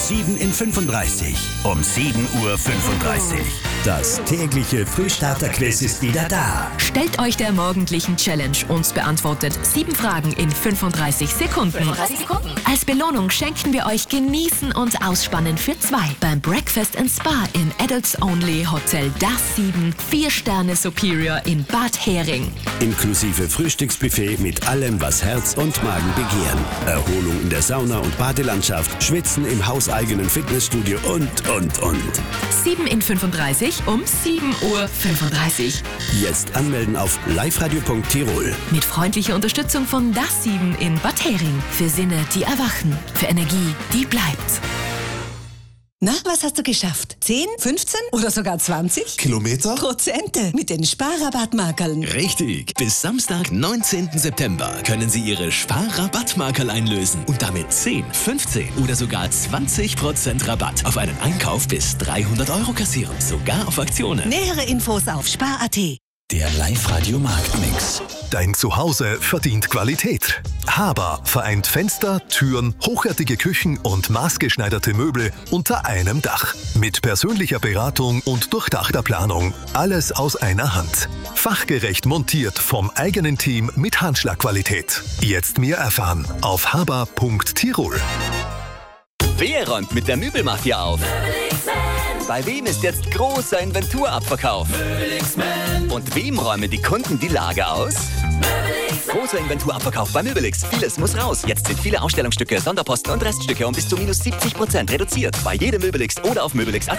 7 in 35. Um 7:35 Uhr. Das tägliche Frühstarter-Quiz ist wieder da. Stellt euch der morgendlichen Challenge und beantwortet 7 Fragen in 35 Sekunden. Als Belohnung schenken wir euch Genießen und Ausspannen für 2 beim Breakfast & Spa im Adults Only Hotel Das 7, 4 Sterne Superior in Bad Hering. Inklusive Frühstücksbuffet mit allem, was Herz und Magen begehren. Erholung in der Sauna und Badelandschaft, Schwitzen im hauseigenen Fitnessstudio und. 7 in 35 um 7:35 Uhr. Jetzt anmelden auf liveradio.tirol. Mit freundlicher Unterstützung von Das 7 in Bad Hering. Für Sinne, die erwachen. Für Energie, die bleibt. Na, was hast du geschafft? 10, 15 oder sogar 20? Kilometer? Prozente mit den Sparrabattmarkerln. Richtig. Bis Samstag, 19. September können Sie Ihre Sparrabattmarkerl einlösen und damit 10, 15 oder sogar 20% Rabatt auf einen Einkauf bis 300 € kassieren. Sogar auf Aktionen. Nähere Infos auf spar.at. Der Live-Radio Marktmix. Dein Zuhause verdient Qualität. Haber vereint Fenster, Türen, hochwertige Küchen und maßgeschneiderte Möbel unter einem Dach. Mit persönlicher Beratung und durchdachter Planung. Alles aus einer Hand. Fachgerecht montiert vom eigenen Team mit Handschlagqualität. Jetzt mehr erfahren auf haber.tirol. Wer räumt mit der Möbelmafia auf? Bei wem ist jetzt großer Inventurabverkauf? Und wem räumen die Kunden die Lager aus? Großer Inventurabverkauf bei Möbelix. Vieles muss raus. Jetzt sind viele Ausstellungsstücke, Sonderposten und Reststücke um bis zu minus 70% reduziert. Bei jedem Möbelix oder auf möbelix.at.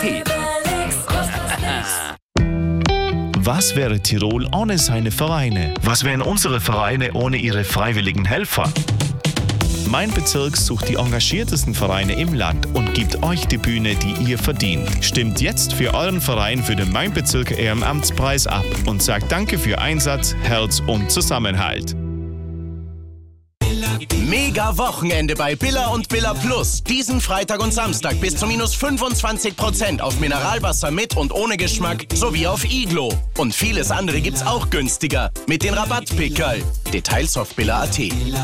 Was wäre Tirol ohne seine Vereine? Was wären unsere Vereine ohne ihre freiwilligen Helfer? Mein Bezirk sucht die engagiertesten Vereine im Land und gibt euch die Bühne, die ihr verdient. Stimmt jetzt für euren Verein für den Mein Bezirk Ehrenamtspreis ab und sagt Danke für Einsatz, Herz und Zusammenhalt. Mega Wochenende bei Billa und Billa Plus. Diesen Freitag und Samstag bis zu minus 25% auf Mineralwasser mit und ohne Geschmack sowie auf Iglo. Und vieles andere gibt's auch günstiger mit den Rabattpickerl. Details auf billa.at.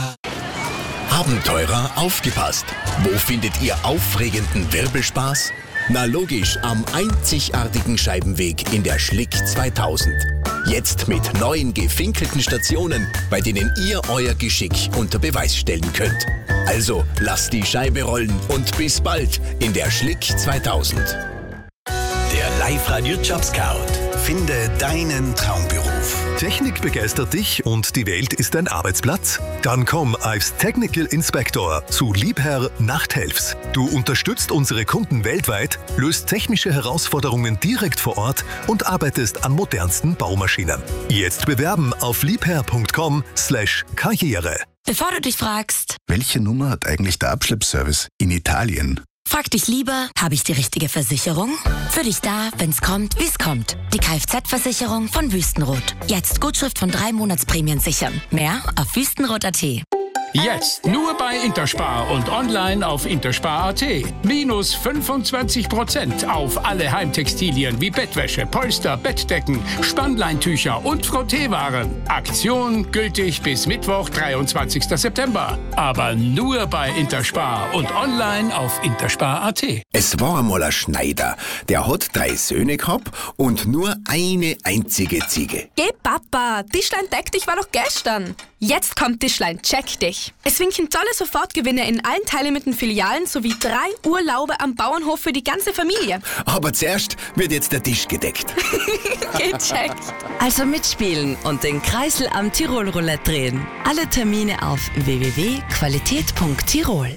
Abenteurer, aufgepasst! Wo findet ihr aufregenden Wirbelspaß? Na logisch, am einzigartigen Scheibenweg in der Schlick 2000. Jetzt mit neuen gefinkelten Stationen, bei denen ihr euer Geschick unter Beweis stellen könnt. Also lasst die Scheibe rollen und bis bald in der Schlick 2000. Der Live-Radio Job Scout. Finde deinen Traumberuf. Technik begeistert dich und die Welt ist dein Arbeitsplatz? Dann komm als Technical Inspector zu Liebherr Nachthelfs. Du unterstützt unsere Kunden weltweit, löst technische Herausforderungen direkt vor Ort und arbeitest an modernsten Baumaschinen. Jetzt bewerben auf liebherr.com/Karriere. Bevor du dich fragst, Welche Nummer hat eigentlich der Abschleppservice in Italien? frag dich lieber, habe ich die richtige Versicherung? Für dich da, wenn's kommt, wie's kommt. Die Kfz-Versicherung von Wüstenrot. Jetzt Gutschrift von 3 Monatsprämien sichern. Mehr auf wüstenrot.at. Jetzt nur bei Interspar und online auf interspar.at. Minus 25% auf alle Heimtextilien wie Bettwäsche, Polster, Bettdecken, Spannleintücher und Frotteewaren. Aktion gültig bis Mittwoch, 23. September. Aber nur bei Interspar und online auf interspar.at. Es war einmal ein Schneider, der hat 3 Söhne gehabt und nur eine einzige Ziege. Geh Papa, Tischlein deck dich war doch gestern. Jetzt kommt Tischlein check dich. Es winken tolle Sofortgewinne in allen Teilmitten Filialen sowie 3 Urlaube am Bauernhof für die ganze Familie. Aber zuerst wird jetzt der Tisch gedeckt. Gecheckt. Also mitspielen und den Kreisel am Tirol Roulette drehen. Alle Termine auf www.qualität.tirol.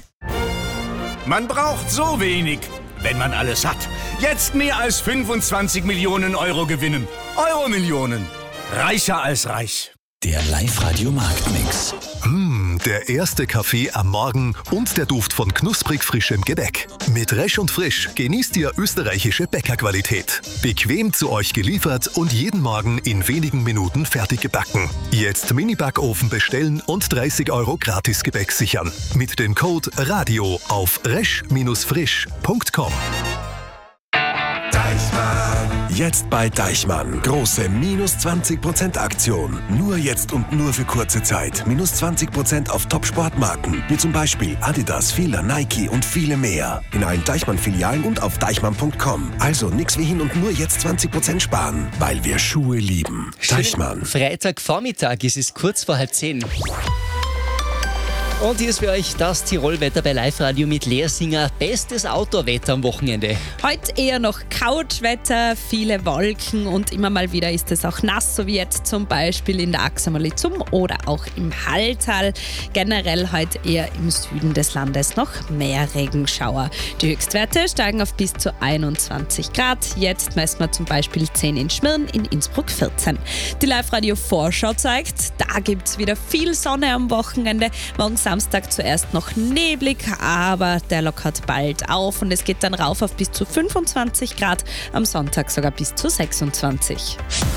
Man braucht so wenig, wenn man alles hat. Jetzt mehr als 25 Millionen Euro gewinnen. Euro-Millionen. Reicher als reich. Der Live-Radio Marktmix. Der erste Kaffee am Morgen und der Duft von knusprig frischem Gebäck. Mit Resch und Frisch genießt ihr österreichische Bäckerqualität. Bequem zu euch geliefert und jeden Morgen in wenigen Minuten fertig gebacken. Jetzt Mini-Backofen bestellen und 30 € Gratis-Gebäck sichern. Mit dem Code RADIO auf resch-frisch.com. Jetzt bei Deichmann. Große minus 20% Aktion. Nur jetzt und nur für kurze Zeit. Minus 20% auf Top-Sportmarken. Wie zum Beispiel Adidas, Fila, Nike und viele mehr. In allen Deichmann-Filialen und auf deichmann.com. Also nix wie hin und nur jetzt 20% sparen. Weil wir Schuhe lieben. Deichmann. Freitagvormittag, es ist kurz vor 9:30. Und hier ist für euch das Tirolwetter bei Live-Radio mit Lea Singer. Bestes Outdoor-Wetter am Wochenende. Heute eher noch Couchwetter, viele Wolken und immer mal wieder ist es auch nass, so wie jetzt zum Beispiel in der Axamerli-Zum oder auch im Halltal. Generell heute eher im Süden des Landes noch mehr Regenschauer. Die Höchstwerte steigen auf bis zu 21 Grad. Jetzt messen wir zum Beispiel 10 in Schmirn, in Innsbruck 14. Die Live-Radio-Vorschau zeigt, da gibt es wieder viel Sonne am Wochenende. Morgen Samstag zuerst noch neblig, aber der lockert bald auf und es geht dann rauf auf bis zu 25 Grad, am Sonntag sogar bis zu 26.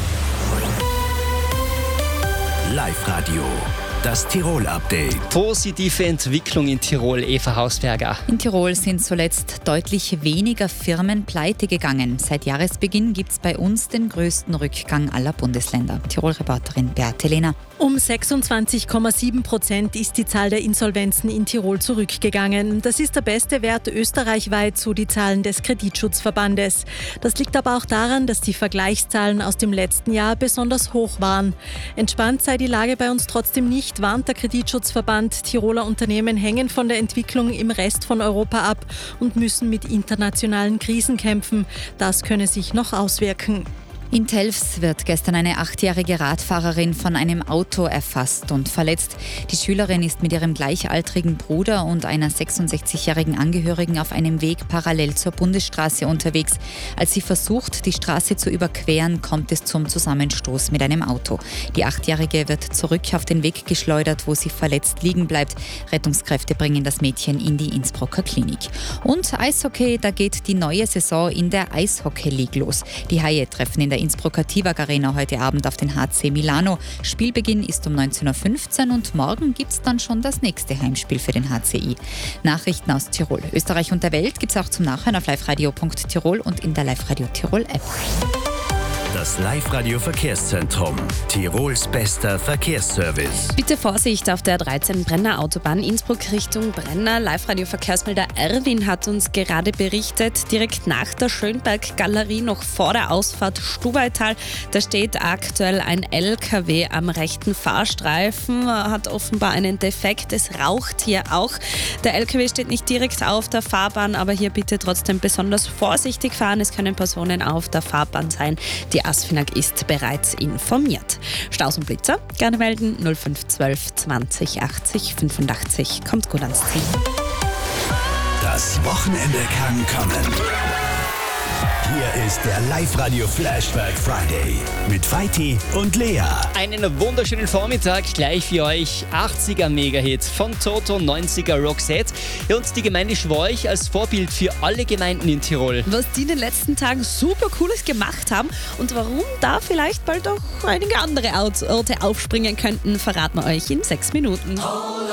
Live-Radio, das Tirol-Update. Positive Entwicklung in Tirol, Eva Hausberger. In Tirol sind zuletzt deutlich weniger Firmen pleite gegangen. Seit Jahresbeginn gibt es bei uns den größten Rückgang aller Bundesländer. Tirol-Reporterin Beate Lehner. Um 26,7% ist die Zahl der Insolvenzen in Tirol zurückgegangen. Das ist der beste Wert österreichweit, so die Zahlen des Kreditschutzverbandes. Das liegt aber auch daran, dass die Vergleichszahlen aus dem letzten Jahr besonders hoch waren. Entspannt sei die Lage bei uns trotzdem nicht, warnt der Kreditschutzverband. Tiroler Unternehmen hängen von der Entwicklung im Rest von Europa ab und müssen mit internationalen Krisen kämpfen. Das könne sich noch auswirken. In Telfs wird gestern eine 8-jährige Radfahrerin von einem Auto erfasst und verletzt. Die Schülerin ist mit ihrem gleichaltrigen Bruder und einer 66-jährigen Angehörigen auf einem Weg parallel zur Bundesstraße unterwegs. Als sie versucht, die Straße zu überqueren, kommt es zum Zusammenstoß mit einem Auto. Die 8-jährige wird zurück auf den Weg geschleudert, wo sie verletzt liegen bleibt. Rettungskräfte bringen das Mädchen in die Innsbrucker Klinik. Und Eishockey, da geht die neue Saison in der Eishockey League los. Die Haie treffen in der Innsbrucker Tivag Arena heute Abend auf den HC Milano. Spielbeginn ist um 19.15 Uhr und morgen gibt es dann schon das nächste Heimspiel für den HCI. Nachrichten aus Tirol, Österreich und der Welt gibt es auch zum Nachhören auf liveradio.tirol und in der Live-Radio Tirol App. Das Live-Radio Verkehrszentrum. Tirols bester Verkehrsservice. Bitte Vorsicht auf der 13 Brenner Autobahn Innsbruck Richtung Brenner. Live-Radio Verkehrsmelder Erwin hat uns gerade berichtet, direkt nach der Schönberg-Galerie, noch vor der Ausfahrt Stubaital, da steht aktuell ein LKW am rechten Fahrstreifen, hat offenbar einen Defekt, es raucht hier auch. Der LKW steht nicht direkt auf der Fahrbahn, aber hier bitte trotzdem besonders vorsichtig fahren. Es können Personen auf der Fahrbahn sein. Die ASFINAG ist bereits informiert. Staus und Blitzer, gerne melden 0512 20 80 85. Kommt gut ans Ziel. Das Wochenende kann kommen. Hier ist der Live-Radio Flashback Friday mit Feiti und Lea. Einen wunderschönen Vormittag, gleich für euch 80er Mega-Hit von Toto, 90er Roxette und die Gemeinde Schworch als Vorbild für alle Gemeinden in Tirol. Was die in den letzten Tagen super Cooles gemacht haben und warum da vielleicht bald auch einige andere Orte aufspringen könnten, verraten wir euch in 6 Minuten.